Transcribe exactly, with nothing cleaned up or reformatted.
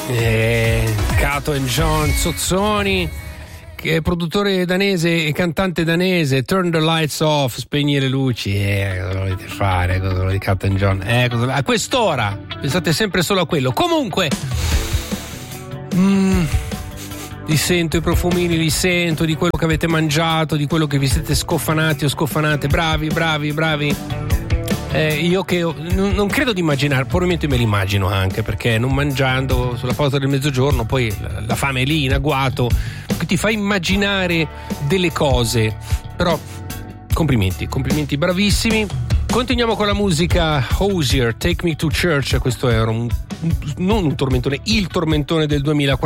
eh, Cato and John Zozzoni, che è produttore danese e cantante danese. Turn the lights off, spegni le luci. Eh, cosa volete fare? Cosa volete, Cato and John? Eh, cosa... A quest'ora pensate sempre solo a quello. Comunque, mm, li sento i profumini, li sento di quello che avete mangiato, di quello che vi siete scofanati o scofanate. Bravi, bravi, bravi. Eh, io che non, non credo di immaginare, probabilmente me l'immagino anche, perché non mangiando sulla pausa del mezzogiorno poi la, la fame è lì in agguato, che ti fa immaginare delle cose. Però complimenti, complimenti, bravissimi. Continuiamo con la musica. Hozier, Take Me to Church. Questo era un, un non un tormentone, il tormentone del duemilaquattordici.